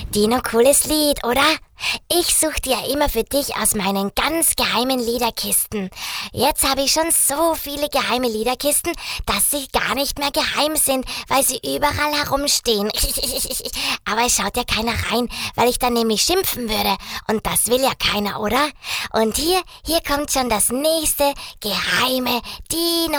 Dino, cooles Lied, oder? Ich suche dir ja immer für dich aus meinen ganz geheimen Liederkisten. Jetzt habe ich schon so viele geheime Liederkisten, dass sie gar nicht mehr geheim sind, weil sie überall herumstehen. Aber es schaut ja keiner rein, weil ich dann nämlich schimpfen würde. Und das will ja keiner, oder? Und hier kommt schon das nächste geheime Dino.